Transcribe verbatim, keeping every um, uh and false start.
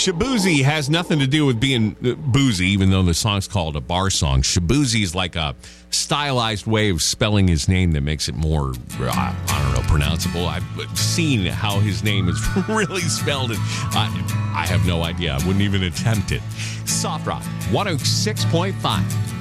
Shaboozey has nothing to do with being uh, boozy, even though the song's called a bar song. Shaboozey is like a stylized way of spelling his name that makes it more, uh, I don't know, pronounceable. I've seen how his name is really spelled, and I, I have no idea. I wouldn't even attempt it. Soft Rock, one oh six point five.